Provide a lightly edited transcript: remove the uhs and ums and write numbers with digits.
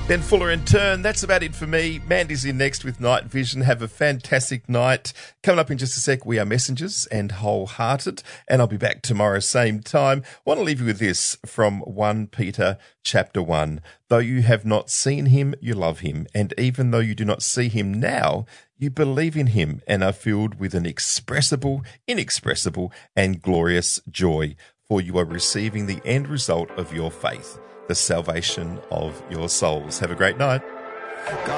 Ben Fuller in turn. That's about it for me. Mandy's in next with Night Vision. Have a fantastic night. Coming up in just a sec, we are Messengers and Wholehearted, and I'll be back tomorrow same time. Want to leave you with this from 1 Peter chapter 1. Though you have not seen him, you love him, and even though you do not see him now, you believe in him and are filled with an inexpressible, and glorious joy, for you are receiving the end result of your faith, the salvation of your souls. Have a great night.